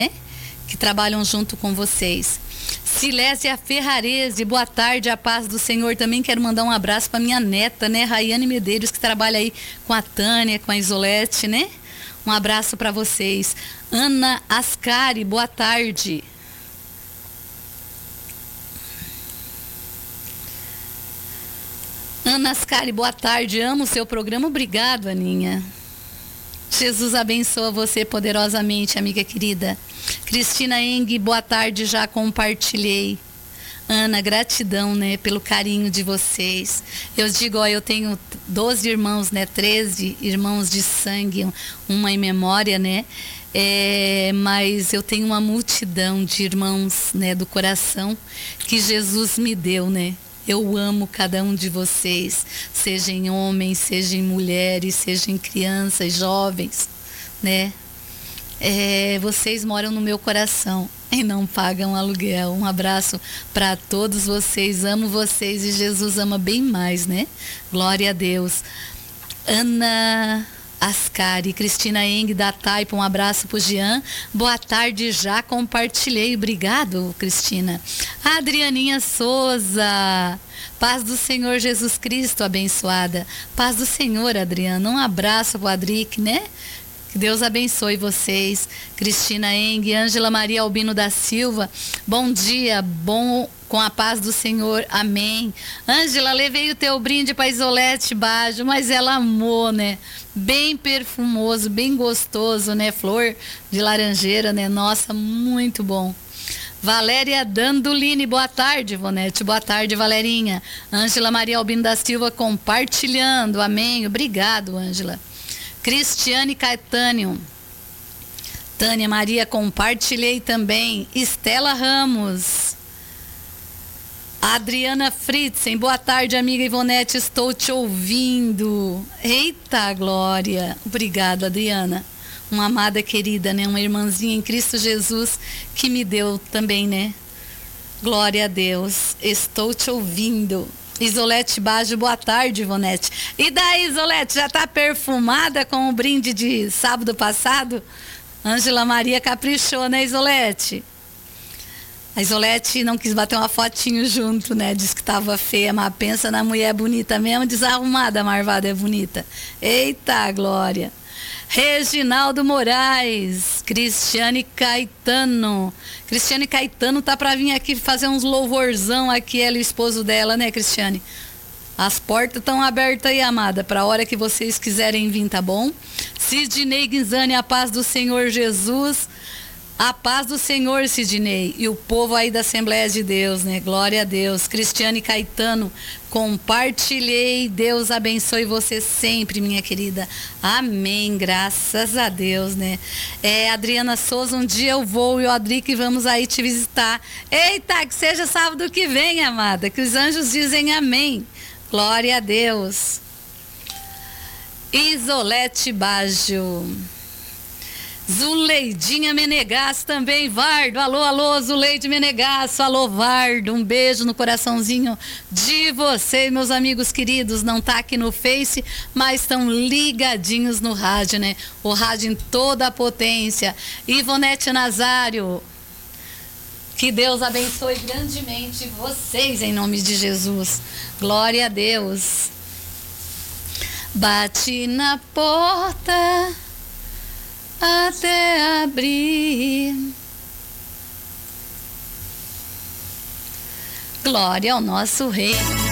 que trabalham junto com vocês. Silésia Ferrarese, boa tarde, a paz do Senhor. Também quero mandar um abraço para minha neta, né, Raiane Medeiros, que trabalha aí com a Tânia, com a Isolete, né? Um abraço para vocês. Ana Ascari, boa tarde. Ana Ascari, boa tarde. Amo o seu programa. Obrigado, Aninha. Jesus abençoa você poderosamente, amiga querida. Cristina Eng, boa tarde, já compartilhei. Ana, gratidão, né, pelo carinho de vocês. Eu digo, ó, eu tenho 12 irmãos, né, 13 irmãos de sangue, uma em memória, né, mas eu tenho uma multidão de irmãos, né, do coração que Jesus me deu, né. Eu amo cada um de vocês, sejam homens, sejam mulheres, sejam crianças, jovens, né? Vocês moram no meu coração e não pagam aluguel. Um abraço para todos vocês, amo vocês e Jesus ama bem mais, né? Glória a Deus. Ana Ascari, Cristina Eng da Taipa, um abraço pro Jean. Boa tarde, já compartilhei. Obrigado, Cristina. Adrianinha Souza, paz do Senhor Jesus Cristo, abençoada. Paz do Senhor, Adriana. Um abraço pro Adric, né? Que Deus abençoe vocês. Cristina Eng, Ângela Maria Albino da Silva, bom dia, bom com a paz do Senhor, amém. Ângela, levei o teu brinde para Isolete Bajo, mas ela amou, né? Bem perfumoso, bem gostoso, né? Flor de laranjeira, né? Nossa, muito bom. Valéria Dandolini, boa tarde, Ivonete. Boa tarde, Valerinha. Ângela Maria Albino da Silva compartilhando, amém. Obrigado, Ângela. Cristiane Caetânio. Tânia Maria, compartilhei também. Estela Ramos. Adriana Fritzen, boa tarde, amiga Ivonete, estou te ouvindo. Eita, Glória. Obrigada, Adriana. Uma amada querida, né? Uma irmãzinha em Cristo Jesus que me deu também, né? Glória a Deus. Estou te ouvindo. Isolete Bajo, boa tarde, Ivonete. E daí, Isolete, já tá perfumada com o brinde de sábado passado? Ângela Maria caprichou, né, Isolete? A Isolete não quis bater uma fotinho junto, né? Diz que tava feia, mas pensa na mulher bonita mesmo, desarrumada, a marvada é bonita. Eita, Glória. Reginaldo Moraes, Cristiane Caetano. Cristiane Caetano tá pra vir aqui fazer uns louvorzão aqui, ela e o esposo dela, né, Cristiane? As portas estão abertas aí, amada, pra hora que vocês quiserem vir, tá bom? Sidney Guinzani, a paz do Senhor Jesus. A paz do Senhor, Sidney, e o povo aí da Assembleia de Deus, né? Glória a Deus. Cristiane Caetano, compartilhei. Deus abençoe você sempre, minha querida. Amém, graças a Deus, né? Adriana Souza, um dia eu vou e o Adrique vamos aí te visitar. Eita, que seja sábado que vem, amada, que os anjos dizem amém. Glória a Deus. Isolete Bajo. Zuleidinha Menegasso também, Vardo, alô, Zuleide Menegasso, alô, Vardo, um beijo no coraçãozinho de vocês, meus amigos queridos, não tá aqui no Face, mas estão ligadinhos no rádio, né? O rádio em toda a potência. Ivonete Nazário, que Deus abençoe grandemente vocês, em nome de Jesus, glória a Deus. Bate na porta até abrir. Glória ao nosso Rei.